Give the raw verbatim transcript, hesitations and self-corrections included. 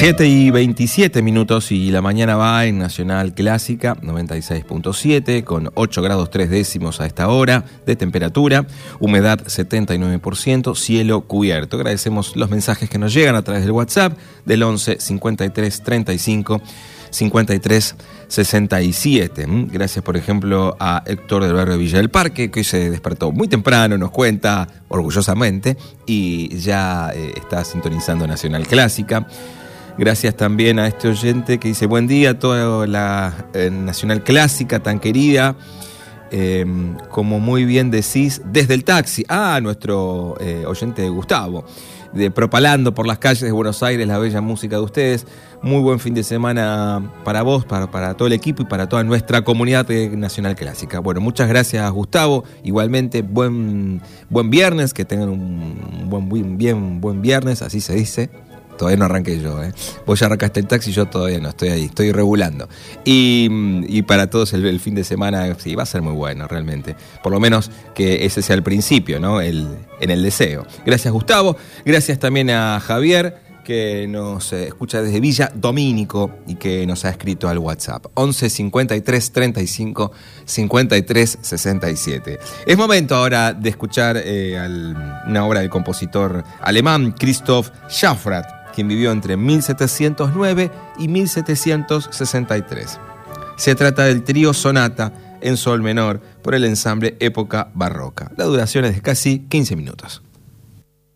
siete y veintisiete minutos y la mañana va en Nacional Clásica noventa y seis punto siete con ocho grados tres décimos a esta hora de temperatura, humedad setenta y nueve por ciento, cielo cubierto. Agradecemos los mensajes que nos llegan a través del WhatsApp del once cincuenta y tres treinta y cinco cincuenta y tres sesenta y siete. Gracias, por ejemplo, a Héctor del barrio Villa del Parque, que hoy se despertó muy temprano, nos cuenta orgullosamente, y ya eh, está sintonizando Nacional Clásica. Gracias también a este oyente que dice: buen día, toda la eh, Nacional Clásica tan querida. Eh, como muy bien decís, desde el taxi. Ah, nuestro eh, oyente Gustavo, de propalando por las calles de Buenos Aires la bella música de ustedes. Muy buen fin de semana para vos, para, para todo el equipo y para toda nuestra comunidad Nacional Clásica. Bueno, muchas gracias, Gustavo. Igualmente, buen, buen viernes, que tengan un buen, bien, buen viernes, así se dice. Todavía no arranqué yo, ¿eh? Vos ya arrancaste el taxi, yo todavía no, estoy ahí, estoy regulando. Y, y para todos el, el fin de semana, sí, va a ser muy bueno, realmente. Por lo menos que ese sea el principio, ¿no? El, en el deseo. Gracias, Gustavo. Gracias también a Javier, que nos eh, escucha desde Villa Domínico y que nos ha escrito al WhatsApp. once cincuenta y tres treinta y cinco cincuenta y tres sesenta y siete. Es momento ahora de escuchar eh, al, una obra del compositor alemán Christoph Schaffrath, quien vivió entre mil setecientos nueve y mil setecientos sesenta y tres. Se trata del trío Sonata en sol menor por el ensamble Época Barroca. La duración es de casi quince minutos.